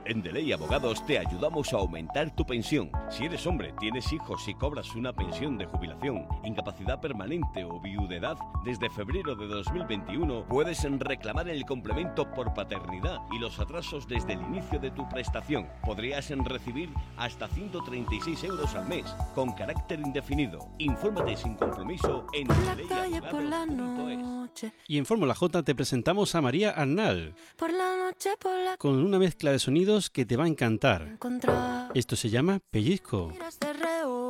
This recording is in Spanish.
En Deley Abogados te ayudamos a aumentar tu pensión. Si eres hombre, tienes hijos y cobras una pensión de jubilación, incapacidad permanente o viudedad, desde febrero de 2021 puedes reclamar el complemento por paternidad y los atrasos desde el inicio de tu prestación. Podrías recibir hasta 136 euros al mes, con carácter indefinido. Infórmate sin compromiso en deleyabogados.es. Y en Fórmula J te presentamos a María Arnal, con una mezcla de sonidos que te va a encantar. Esto se llama Pellizco.